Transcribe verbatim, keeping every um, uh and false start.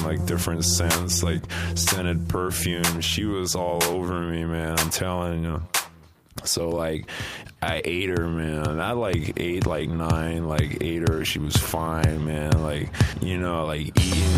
like different scents, like scented perfume. She was all over me, man. I'm telling you. So like I ate her, man. I like ate like nine, like ate her. She was fine, man. Like, you know, like eating